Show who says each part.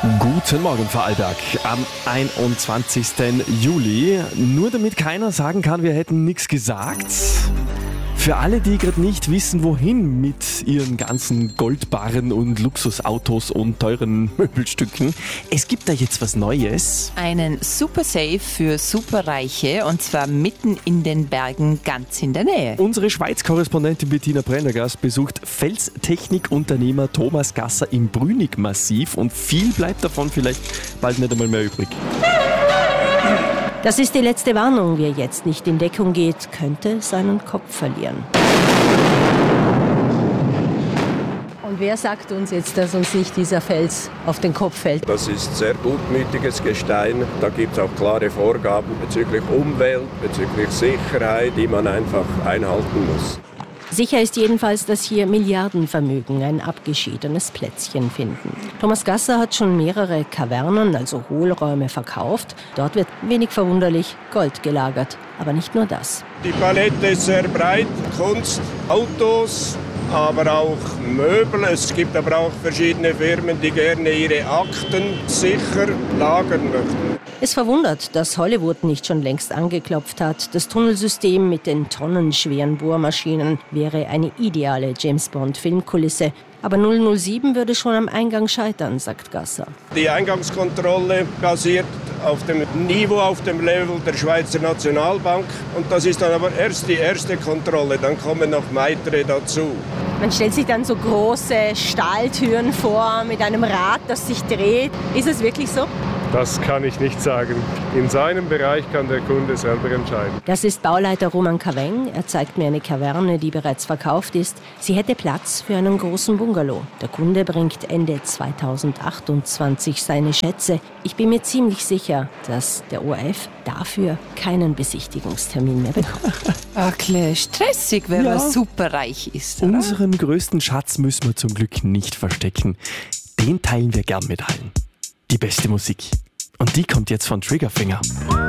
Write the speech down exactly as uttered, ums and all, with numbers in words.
Speaker 1: Guten Morgen, Vorarlberg, am einundzwanzigsten Juli. Nur damit keiner sagen kann, wir hätten nichts gesagt. Für alle, die gerade nicht wissen, wohin mit ihren ganzen Goldbarren und Luxusautos und teuren Möbelstücken, es gibt da jetzt was Neues.
Speaker 2: Einen Super Safe für Superreiche, und zwar mitten in den Bergen, ganz in der Nähe.
Speaker 1: Unsere Schweiz-Korrespondentin Bettina Prendergast besucht Felstechnikunternehmer Thomas Gasser im Brünig-Massiv und viel bleibt davon vielleicht bald nicht einmal mehr übrig.
Speaker 3: Das ist die letzte Warnung. Wer jetzt nicht in Deckung geht, könnte seinen Kopf verlieren. Und wer sagt uns jetzt, dass uns nicht dieser Fels auf den Kopf fällt?
Speaker 4: Das ist sehr gutmütiges Gestein. Da gibt es auch klare Vorgaben bezüglich Umwelt, bezüglich Sicherheit, die man einfach einhalten muss.
Speaker 3: Sicher ist jedenfalls, dass hier Milliardenvermögen ein abgeschiedenes Plätzchen finden. Thomas Gasser hat schon mehrere Kavernen, also Hohlräume, verkauft. Dort wird, wenig verwunderlich, Gold gelagert. Aber nicht nur das.
Speaker 4: Die Palette ist sehr breit. Kunst, Autos, aber auch Möbel. Es gibt aber auch verschiedene Firmen, die gerne ihre Akten sicher lagern möchten.
Speaker 3: Es verwundert, dass Hollywood nicht schon längst angeklopft hat. Das Tunnelsystem mit den tonnenschweren Bohrmaschinen wäre eine ideale James-Bond-Filmkulisse. Aber null null sieben würde schon am Eingang scheitern, sagt Gasser.
Speaker 4: Die Eingangskontrolle basiert auf dem Niveau, auf dem Level der Schweizer Nationalbank. Und das ist dann aber erst die erste Kontrolle, dann kommen noch weitere dazu.
Speaker 3: Man stellt sich dann so große Stahltüren vor mit einem Rad, das sich dreht. Ist es wirklich so?
Speaker 5: Das kann ich nicht sagen. In seinem Bereich kann der Kunde selber entscheiden.
Speaker 3: Das ist Bauleiter Roman Kaweng. Er zeigt mir eine Kaverne, die bereits verkauft ist. Sie hätte Platz für einen großen Bungalow. Der Kunde bringt Ende zweitausendachtundzwanzig seine Schätze. Ich bin mir ziemlich sicher, dass der O R F dafür keinen Besichtigungstermin mehr bekommt.
Speaker 2: Ach, klar, stressig, wenn
Speaker 1: Ja.
Speaker 2: man superreich ist. Oder?
Speaker 1: Unseren größten Schatz müssen wir zum Glück nicht verstecken. Den teilen wir gern mit allen. Die beste Musik. Und die kommt jetzt von Triggerfinger.